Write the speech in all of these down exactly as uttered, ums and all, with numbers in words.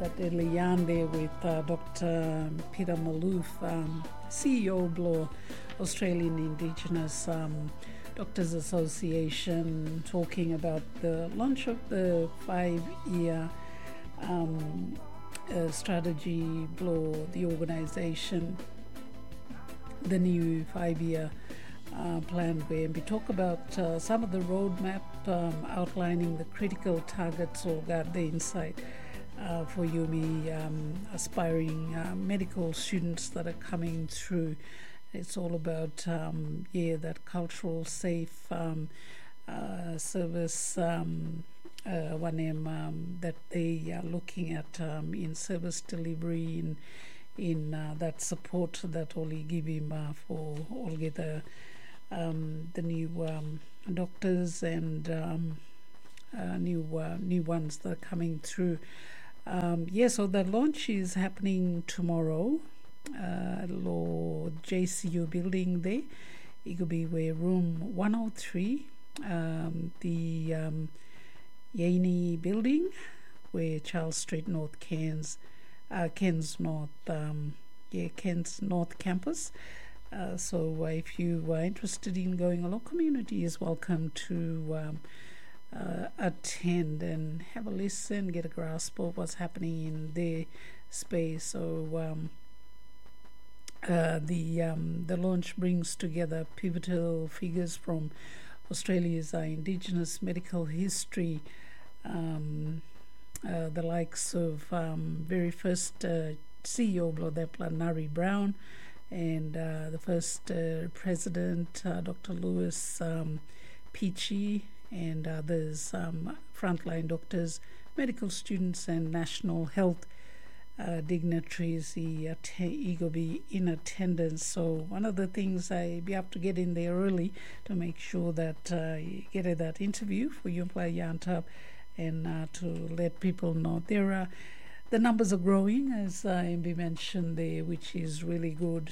that early yarn there with uh, Doctor Peter Malouf, um, C E O of Bloor, Australian Indigenous um, Doctors Association, talking about the launch of the five-year um, uh, strategy, Bloor, the organisation, the new five-year uh, plan, where we talk about uh, some of the roadmap um, outlining the critical targets or got the insight uh, for U M I um, aspiring uh, medical students that are coming through. It's all about, um, yeah, that cultural, safe um, uh, service, um, uh, one M um, that they are looking at um, in service delivery, in in uh, that support that Oli give him uh, for all the um, the new um, doctors and um, uh, new uh, new ones that are coming through. Um, yeah, so the launch is happening tomorrow. Uh, Law J C U building there. It could be where room one oh three, um, the um, Yaney building, where Charles Street North Cairns. Uh, Cairns North, um, yeah, Cairns North Campus. Uh, so uh, if you are interested in going along, community is welcome to um, uh, attend and have a listen, get a grasp of what's happening in their space. So um, uh, the um, the launch brings together pivotal figures from Australia's uh, Indigenous medical history. Um, Uh, the likes of um, very first uh, C E O of Bloor, Nari Brown, and uh, the first uh, president, uh, Doctor Lewis um, Peachy, and others, um, frontline doctors, medical students, and national health uh, dignitaries. He, att- he will be in attendance. So one of the things I we have to get in there early to make sure that uh, you get that interview for you play Yantab. And uh, to let people know there are the numbers are growing, as uh, M B mentioned there, which is really good.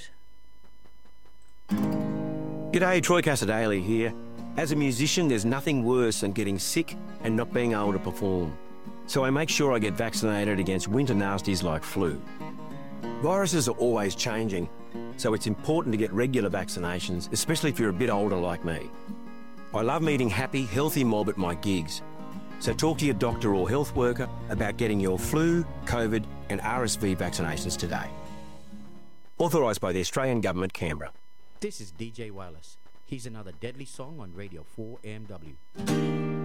G'day, Troy Casadale here. As a musician, there's nothing worse than getting sick and not being able to perform. So I make sure I get vaccinated against winter nasties like flu. Viruses are always changing, so it's important to get regular vaccinations, especially if you're a bit older like me. I love meeting happy, healthy mob at my gigs. So talk to your doctor or health worker about getting your flu, COVID and R S V vaccinations today. Authorised by the Australian Government, Canberra. This is D J Wireless. Here's another deadly song on Radio four A M W.